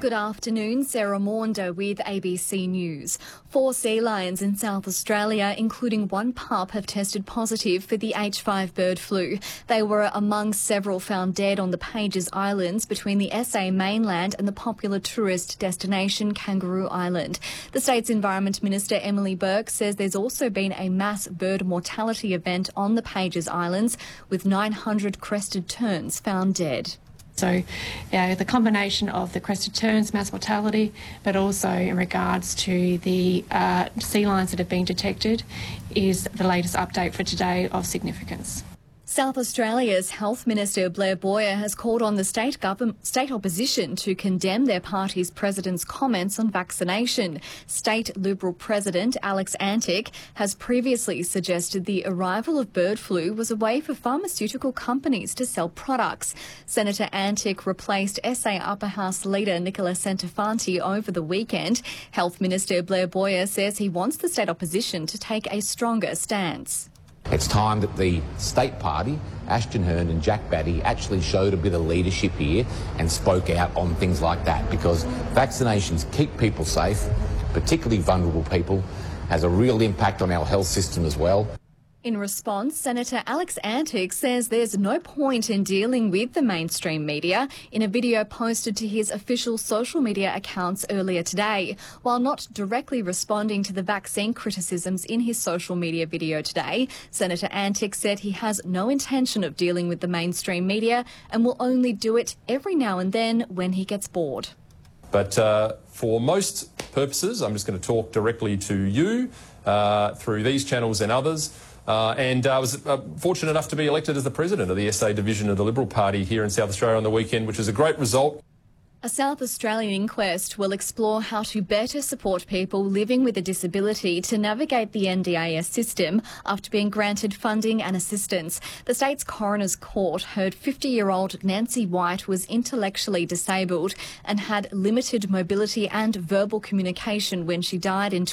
Good afternoon, Sarah Maunder with ABC News. 4 sea lions in South Australia, including one pup, have tested positive for the H5 bird flu. They were among several found dead on the Pages Islands between the SA mainland and the popular tourist destination Kangaroo Island. The state's Environment Minister Emily Burke says there's also been a mass bird mortality event on the Pages Islands, with 900 crested terns found dead. So the combination of the crested terns, mass mortality, but also in regards to the sea lions that have been detected, is the latest update for today of significance. South Australia's Health Minister Blair Boyer has called on the state opposition to condemn their party's president's comments on vaccination. State Liberal President Alex Antic has previously suggested the arrival of bird flu was a way for pharmaceutical companies to sell products. Senator Antic replaced SA Upper House leader Nicola Centofanti over the weekend. Health Minister Blair Boyer says he wants the state opposition to take a stronger stance. It's time that the state party, Ashton Hearn and Jack Batty, actually showed a bit of leadership here and spoke out on things like that, because vaccinations keep people safe, particularly vulnerable people, has a real impact on our health system as well. In response, Senator Alex Antic says there's no point in dealing with the mainstream media. In a video posted to his official social media accounts earlier today, while not directly responding to the vaccine criticisms in his social media video today, Senator Antic said he has no intention of dealing with the mainstream media and will only do it every now and then when he gets bored. But for most purposes, I'm just going to talk directly to you through these channels and others. I was fortunate enough to be elected as the president of the SA division of the Liberal Party here in South Australia on the weekend, which is a great result. A South Australian inquest will explore how to better support people living with a disability to navigate the NDIS system after being granted funding and assistance. The state's coroner's court heard 50-year-old Nancy White was intellectually disabled and had limited mobility and verbal communication when she died in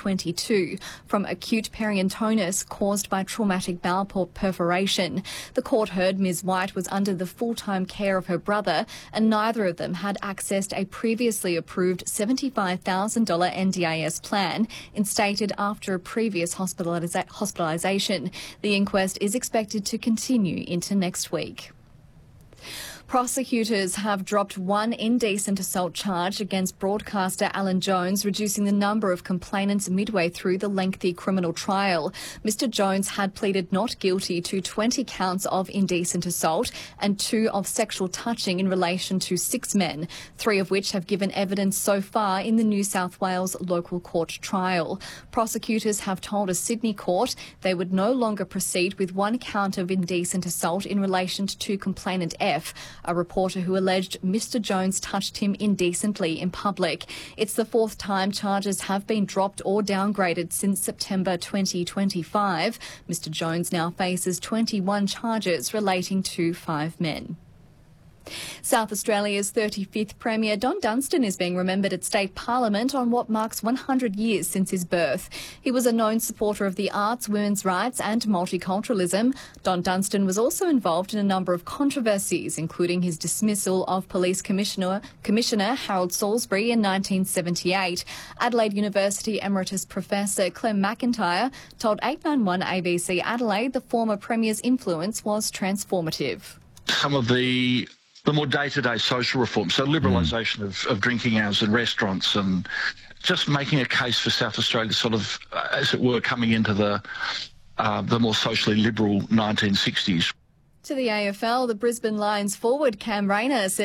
2022 from acute peritonus caused by traumatic bowel perforation. The court heard Ms. White was under the full-time care of her brother, and neither of them had accessed a previously approved $75,000 NDIS plan instated after a previous hospitalisation. The inquest is expected to continue into next week. Prosecutors have dropped one indecent assault charge against broadcaster Alan Jones, reducing the number of complainants midway through the lengthy criminal trial. Mr Jones had pleaded not guilty to 20 counts of indecent assault and 2 of sexual touching in relation to 6 men, 3 of which have given evidence so far in the New South Wales local court trial. Prosecutors have told a Sydney court they would no longer proceed with 1 count of indecent assault in relation to complainant F, a reporter who alleged Mr Jones touched him indecently in public. It's the 4th time charges have been dropped or downgraded since September 2025. Mr Jones now faces 21 charges relating to 5 men. South Australia's 35th Premier Don Dunstan is being remembered at State Parliament on what marks 100 years since his birth. He was a known supporter of the arts, women's rights and multiculturalism. Don Dunstan was also involved in a number of controversies, including his dismissal of Police Commissioner Harold Salisbury in 1978. Adelaide University Emeritus Professor Clem McIntyre told 891 ABC Adelaide the former Premier's influence was transformative. Some of the more day-to-day social reforms, so liberalisation of drinking hours in restaurants, and just making a case for South Australia sort of, as it were, coming into the more socially liberal 1960s. To the AFL, the Brisbane Lions forward Cam Rayner says